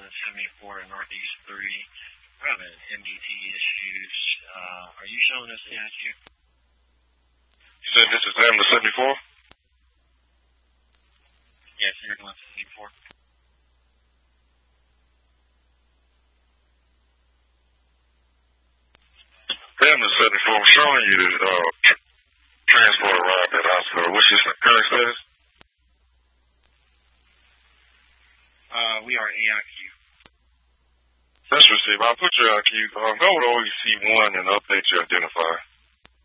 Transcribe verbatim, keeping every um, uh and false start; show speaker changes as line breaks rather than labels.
the seventy-four and Northeast three. We're having M D T issues. Uh, are you showing us the I Q?
You said this is ambulance seventy-four?
Yes, ambulance seventy-four.
Ambulance seventy-four, I'm showing you the uh, tr- transport arrived at the hospital. What's your current status?
Uh, we are A I Q.
That's received. I'll put your I Q. Um, go with O E C one and update your identifier.